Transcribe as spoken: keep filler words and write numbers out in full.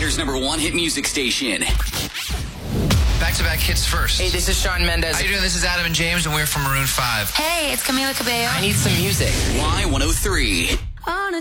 Decatur's number one hit music station. Back-to-back hits first. Hey, this is Shawn Mendes. How you doing? This is Adam and James, and we're from Maroon five. Hey, it's Camila Cabello. I need some music. Y one oh three. On a